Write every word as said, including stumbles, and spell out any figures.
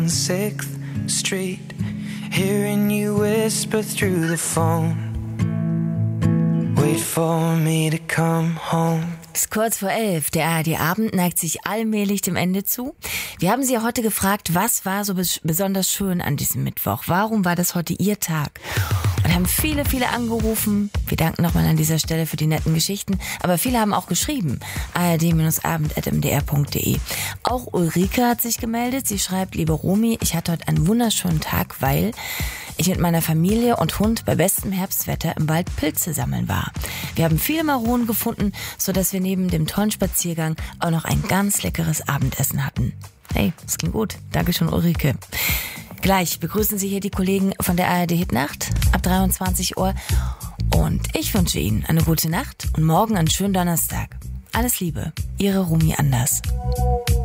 sixth Street, hearing you whisper through the phone. Wait for me to come home. Es ist kurz vor elf. Der A R D-Abend neigt sich allmählich dem Ende zu. Wir haben Sie ja heute gefragt, was war so bes- besonders schön an diesem Mittwoch? Warum war das heute Ihr Tag? Und haben viele, viele angerufen. Wir danken nochmal an dieser Stelle für die netten Geschichten. Aber viele haben auch geschrieben. a r d abend at m d r punkt d e. Auch Ulrike hat sich gemeldet. Sie schreibt, liebe Romy, ich hatte heute einen wunderschönen Tag, weil ich mit meiner Familie und Hund bei bestem Herbstwetter im Wald Pilze sammeln war. Wir haben viele Maronen gefunden, sodass wir neben dem tollen Spaziergang auch noch ein ganz leckeres Abendessen hatten. Hey, das klingt gut. Dankeschön, Ulrike. Gleich begrüßen Sie hier die Kollegen von der A R D Hitnacht ab dreiundzwanzig Uhr. Und ich wünsche Ihnen eine gute Nacht und morgen einen schönen Donnerstag. Alles Liebe, Ihre Romy Anders.